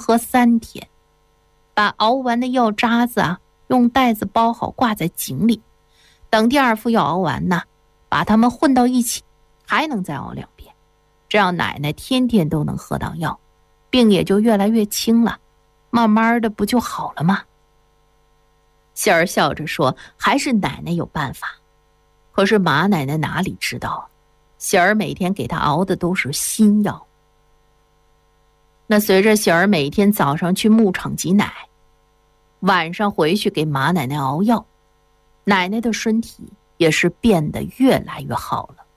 喝3天，把熬完的药渣子用袋子包好挂在井里，等第2副药熬完呢，把它们混到一起，还能再熬2遍，这样奶奶天天都能喝到药，病也就越来越轻了，慢慢的不就好了吗？喜儿笑着说，还是奶奶有办法。可是马奶奶哪里知道，喜儿每天给她熬的都是新药。那随着喜儿每天早上去牧场挤奶，晚上回去给马奶奶熬药，奶奶的身体也是变得越来越好了。